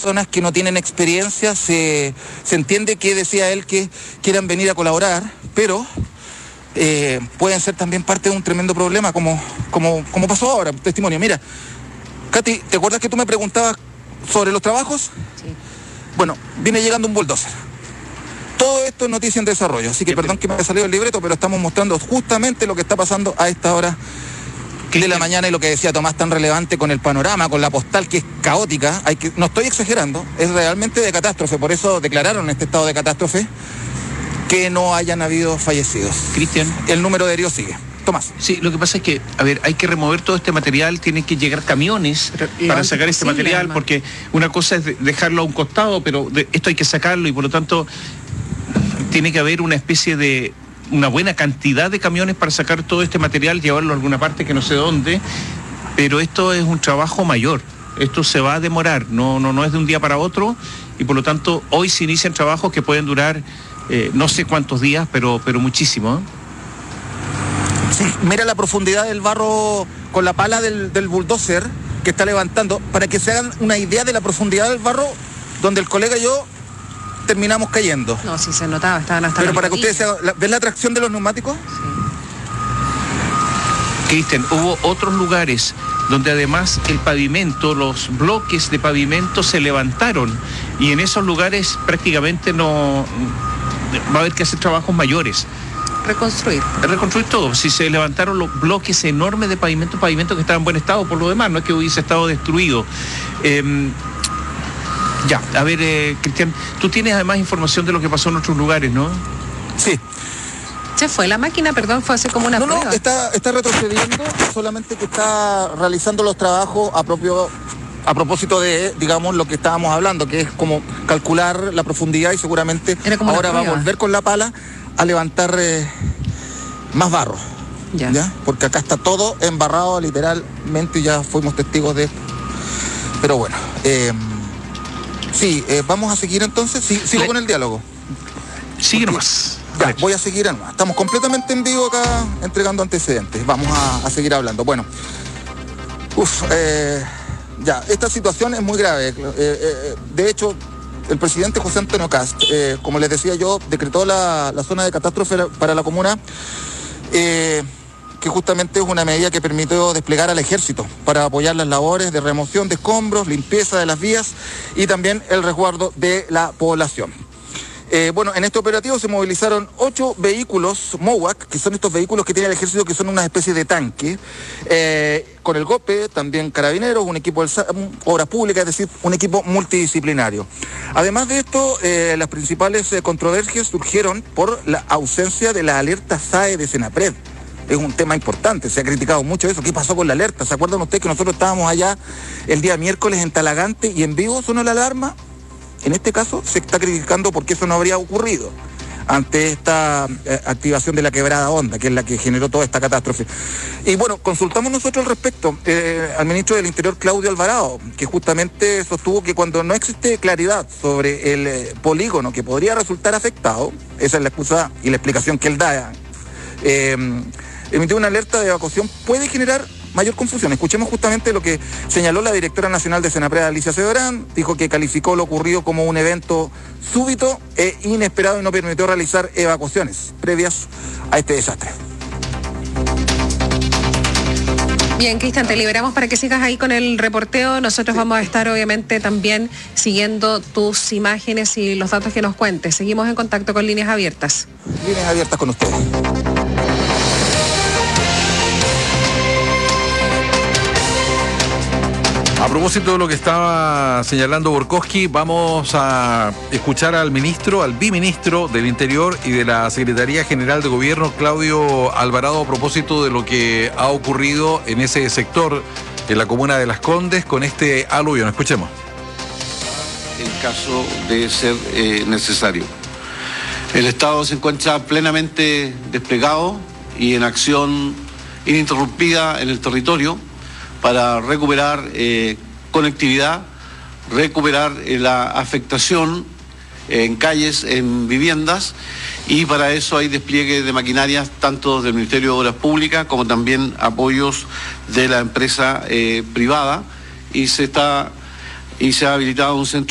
personas que no tienen experiencia, se entiende que decía él que quieran venir a colaborar, pero pueden ser también parte de un tremendo problema, como pasó ahora. Testimonio, mira, Katy, ¿te acuerdas que tú me preguntabas sobre los trabajos? Sí. Bueno, viene llegando un bulldozer. Todo esto es noticia en desarrollo, así que perdón que me haya salido el libreto, pero estamos mostrando justamente lo que está pasando a esta hora de la mañana, y lo que decía Tomás, tan relevante con el panorama, con la postal que es caótica. No estoy exagerando, es realmente de catástrofe, por eso declararon este estado de catástrofe, que no hayan habido fallecidos. Cristian, el número de heridos sigue. Tomás. Sí, lo que pasa es que, a ver, hay que remover todo este material, tienen que llegar camiones para sacar este material, además, porque una cosa es dejarlo a un costado, pero esto hay que sacarlo, y por lo tanto tiene que haber una especie de una buena cantidad de camiones para sacar todo este material, llevarlo a alguna parte que no sé dónde, pero esto es un trabajo mayor, esto se va a demorar, no es de un día para otro, y por lo tanto hoy se inician trabajos que pueden durar no sé cuántos días, pero muchísimo, ¿eh? Sí, mira la profundidad del barro con la pala del bulldozer que está levantando, para que se hagan una idea de la profundidad del barro donde el colega y yo terminamos cayendo. No, sí se notaba, estaban hasta. Pero para que ustedes ¿ven la tracción de los neumáticos? Sí. Cristian, hubo otros lugares donde además el pavimento, los bloques de pavimento se levantaron, y en esos lugares prácticamente no va a haber que hacer trabajos mayores. Reconstruir todo. Si se levantaron los bloques enormes de pavimento que estaban en buen estado, por lo demás, no es que hubiese estado destruido. Ya, a ver, Cristian, tú tienes además información de lo que pasó en otros lugares, ¿no? Sí. ¿Se fue la máquina? Perdón, fue hace como una prueba. No, está retrocediendo, solamente que está realizando los trabajos a propósito de, digamos, lo que estábamos hablando, que es como calcular la profundidad, y seguramente ahora va a volver con la pala a levantar más barro. ¿Ya? Porque acá está todo embarrado literalmente, y ya fuimos testigos de esto. Pero bueno, sí, vamos a seguir entonces. Sigo con el diálogo. Sigue nomás. Ya, voy a seguir nomás. Estamos completamente en vivo acá entregando antecedentes. Vamos a seguir hablando. Bueno, ya, esta situación es muy grave. De hecho, el presidente José Antonio Kast, como les decía yo, decretó la zona de catástrofe para la comuna, que justamente es una medida que permitió desplegar al ejército para apoyar las labores de remoción de escombros, limpieza de las vías y también el resguardo de la población. Bueno, en este operativo se movilizaron 8 vehículos MOWAC, que son estos vehículos que tiene el ejército, que son una especie de tanque, con el GOPE, también carabineros, un equipo de obras públicas, es decir, un equipo multidisciplinario. Además de esto, las principales controversias surgieron por la ausencia de la alerta SAE de Senapred. Es un tema importante, se ha criticado mucho eso. ¿Qué pasó con la alerta? ¿Se acuerdan ustedes que nosotros estábamos allá el día miércoles en Talagante y en vivo sonó la alarma? En este caso se está criticando porque eso no habría ocurrido ante esta activación de la quebrada Honda, que es la que generó toda esta catástrofe. Y bueno, consultamos nosotros al respecto al ministro del Interior, Claudio Alvarado, que justamente sostuvo que cuando no existe claridad sobre el polígono que podría resultar afectado, esa es la excusa y la explicación que él da, emitir una alerta de evacuación puede generar mayor confusión. Escuchemos justamente lo que señaló la directora nacional de Senapred, Alicia Cedrán. Dijo que calificó lo ocurrido como un evento súbito e inesperado y no permitió realizar evacuaciones previas a este desastre. Bien, Cristian, te liberamos para que sigas ahí con el reporteo. Nosotros vamos a estar obviamente también siguiendo tus imágenes y los datos que nos cuentes. Seguimos en contacto con Líneas Abiertas. Líneas Abiertas con ustedes. A propósito de lo que estaba señalando Borkowski, vamos a escuchar al biministro del Interior y de la Secretaría General de Gobierno, Claudio Alvarado, a propósito de lo que ha ocurrido en ese sector, en la comuna de Las Condes, con este aluvión. Escuchemos. En caso de ser necesario. El Estado se encuentra plenamente desplegado y en acción ininterrumpida en el territorio para recuperar conectividad, recuperar la afectación en calles, en viviendas, y para eso hay despliegue de maquinarias tanto del Ministerio de Obras Públicas como también apoyos de la empresa privada, y se ha habilitado un centro